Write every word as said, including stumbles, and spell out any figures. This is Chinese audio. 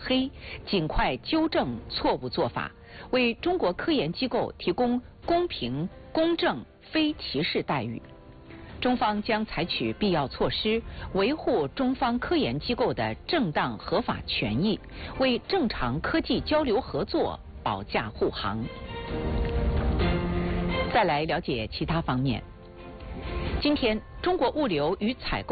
黑，尽快纠正错误做法，为中国科研机构提供公平、公正、非歧视待遇。中方将采取必要措施，维护中方科研机构的正当合法权益，为正常科技交流合作保驾护航。再来了解其他方面。今天，中国物流与采购